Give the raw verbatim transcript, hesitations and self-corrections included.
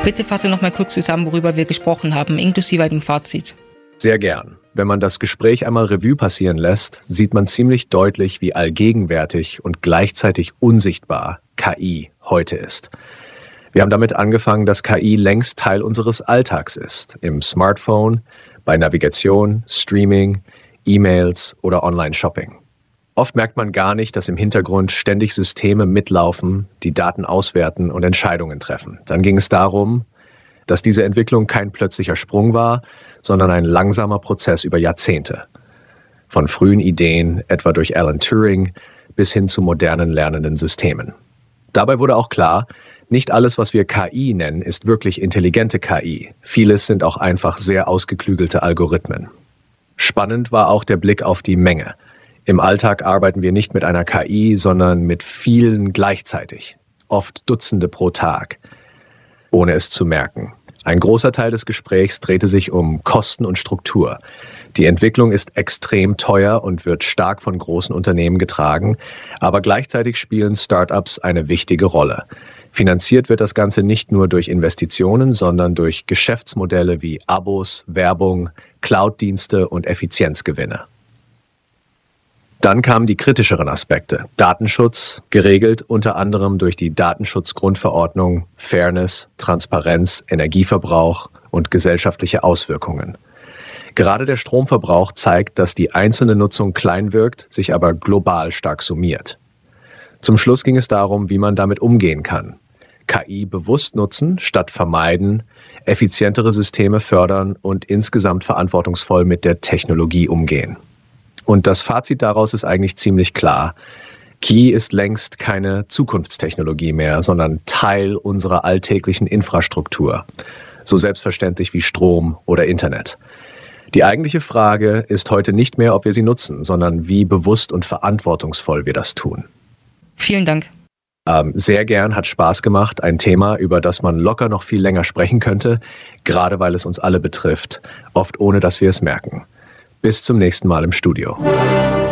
Bitte fasse noch mal kurz zusammen, worüber wir gesprochen haben, inklusive dem Fazit. Sehr gern. Wenn man das Gespräch einmal Revue passieren lässt, sieht man ziemlich deutlich, wie allgegenwärtig und gleichzeitig unsichtbar K I heute ist. Wir haben damit angefangen, dass K I längst Teil unseres Alltags ist. Im Smartphone, bei Navigation, Streaming, E-Mails oder Online-Shopping. Oft merkt man gar nicht, dass im Hintergrund ständig Systeme mitlaufen, die Daten auswerten und Entscheidungen treffen. Dann ging es darum, dass diese Entwicklung kein plötzlicher Sprung war, sondern ein langsamer Prozess über Jahrzehnte. Von frühen Ideen, etwa durch Alan Turing, bis hin zu modernen lernenden Systemen. Dabei wurde auch klar, nicht alles, was wir K I nennen, ist wirklich intelligente K I. Vieles sind auch einfach sehr ausgeklügelte Algorithmen. Spannend war auch der Blick auf die Menge. Im Alltag arbeiten wir nicht mit einer K I, sondern mit vielen gleichzeitig. Oft Dutzende pro Tag, ohne es zu merken. Ein großer Teil des Gesprächs drehte sich um Kosten und Struktur. Die Entwicklung ist extrem teuer und wird stark von großen Unternehmen getragen, aber gleichzeitig spielen Startups eine wichtige Rolle. Finanziert wird das Ganze nicht nur durch Investitionen, sondern durch Geschäftsmodelle wie Abos, Werbung, Cloud-Dienste und Effizienzgewinne. Dann kamen die kritischeren Aspekte. Datenschutz, geregelt unter anderem durch die Datenschutzgrundverordnung, Fairness, Transparenz, Energieverbrauch und gesellschaftliche Auswirkungen. Gerade der Stromverbrauch zeigt, dass die einzelne Nutzung klein wirkt, sich aber global stark summiert. Zum Schluss ging es darum, wie man damit umgehen kann. K I bewusst nutzen statt vermeiden, effizientere Systeme fördern und insgesamt verantwortungsvoll mit der Technologie umgehen. Und das Fazit daraus ist eigentlich ziemlich klar. K I ist längst keine Zukunftstechnologie mehr, sondern Teil unserer alltäglichen Infrastruktur. So selbstverständlich wie Strom oder Internet. Die eigentliche Frage ist heute nicht mehr, ob wir sie nutzen, sondern wie bewusst und verantwortungsvoll wir das tun. Vielen Dank. Ähm, sehr gern, hat Spaß gemacht. Ein Thema, über das man locker noch viel länger sprechen könnte, gerade weil es uns alle betrifft, oft ohne dass wir es merken. Bis zum nächsten Mal im Studio.